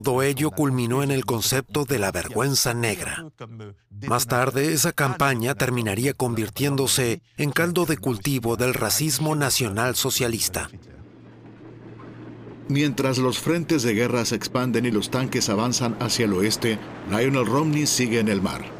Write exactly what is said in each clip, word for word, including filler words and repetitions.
Todo ello culminó en el concepto de la vergüenza negra. Más tarde, esa campaña terminaría convirtiéndose en caldo de cultivo del racismo nacional-socialista. Mientras los frentes de guerra se expanden y los tanques avanzan hacia el oeste, Lionel Romney sigue en el mar.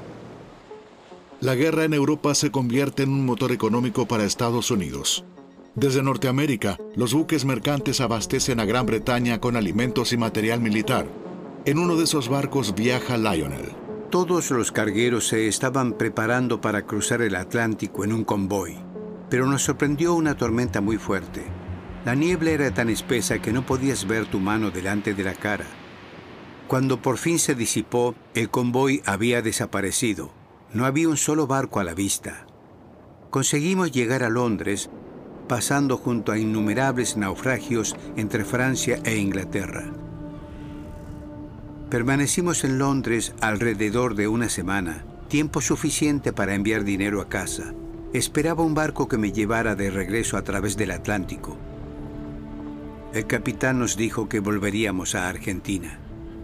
La guerra en Europa se convierte en un motor económico para Estados Unidos. Desde Norteamérica, los buques mercantes abastecen a Gran Bretaña con alimentos y material militar. En uno de esos barcos viaja Lionel. Todos los cargueros se estaban preparando para cruzar el Atlántico en un convoy, pero nos sorprendió una tormenta muy fuerte. La niebla era tan espesa que no podías ver tu mano delante de la cara. Cuando por fin se disipó, el convoy había desaparecido. No había un solo barco a la vista. Conseguimos llegar a Londres, pasando junto a innumerables naufragios entre Francia e Inglaterra. Permanecimos en Londres alrededor de una semana, tiempo suficiente para enviar dinero a casa. Esperaba un barco que me llevara de regreso a través del Atlántico. El capitán nos dijo que volveríamos a Argentina.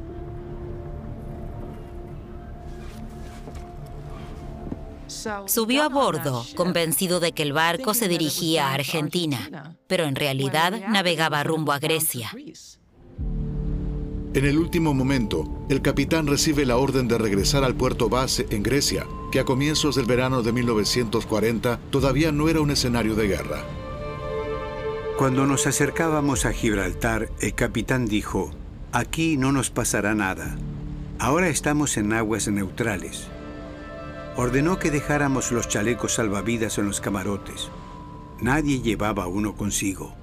Subió a bordo, convencido de que el barco se dirigía a Argentina, pero en realidad navegaba rumbo a Grecia. En el último momento, el capitán recibe la orden de regresar al puerto base en Grecia, que a comienzos del verano de mil novecientos cuarenta todavía no era un escenario de guerra. Cuando nos acercábamos a Gibraltar, el capitán dijo: «Aquí no nos pasará nada. Ahora estamos en aguas neutrales». Ordenó que dejáramos los chalecos salvavidas en los camarotes. Nadie llevaba uno consigo.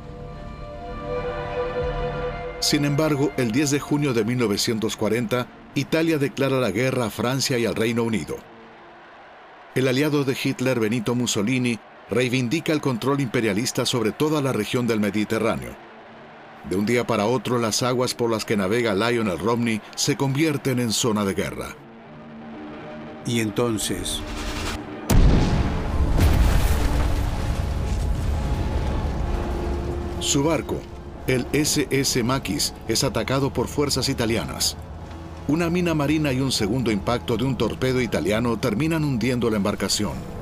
Sin embargo, el diez de junio de mil novecientos cuarenta, Italia declara la guerra a Francia y al Reino Unido. El aliado de Hitler, Benito Mussolini, reivindica el control imperialista sobre toda la región del Mediterráneo. De un día para otro, las aguas por las que navega Lionel Romney se convierten en zona de guerra. Y entonces, su barco, el ese ese Maquis, es atacado por fuerzas italianas. Una mina marina y un segundo impacto de un torpedo italiano terminan hundiendo la embarcación.